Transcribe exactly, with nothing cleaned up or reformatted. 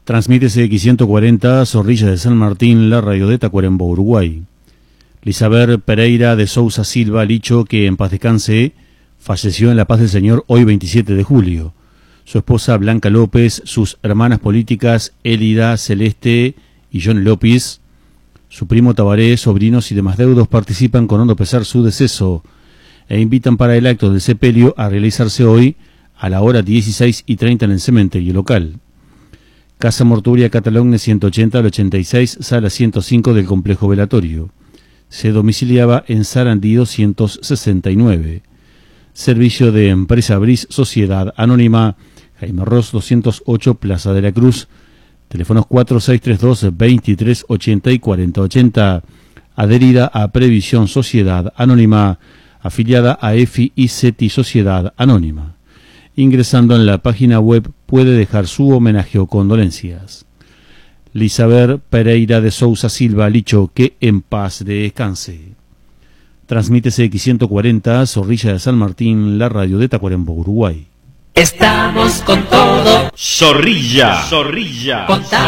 Transmite C X ciento cuarenta, Zorrilla de San Martín, la radio de Tacuarembó, Uruguay. Lisaber Pereira de Sousa Silva Licho, que en paz descanse, falleció en la paz del Señor hoy veintisiete de julio. Su esposa Blanca López, sus hermanas políticas Elida, Celeste y John López, su primo Tabaré, sobrinos y demás deudos participan con hondo pesar su deceso e invitan para el acto del sepelio a realizarse hoy a la hora dieciséis y treinta en el cementerio local. Casa Mortuoria Catalogne ciento ochenta al ochenta y seis, sala ciento cinco del complejo velatorio. Se domiciliaba en Sarandí doscientos sesenta y nueve. Servicio de Empresa Bris Sociedad Anónima, Jaime Ross doscientos ocho, Plaza de la Cruz. Teléfonos cuatro seis tres dos, veintitrés ochenta y cuarenta ochenta. Adherida a Previsión Sociedad Anónima, afiliada a E F I y CETI Sociedad Anónima. Ingresando en la página web puede dejar su homenaje o condolencias. Lisaber Pereira de Sousa Silva Licho, que en paz descanse. Transmite C X ciento cuarenta, Zorrilla de San Martín, la radio de Tacuarembó, Uruguay. Estamos con todo. Zorrilla. Zorrilla. Contá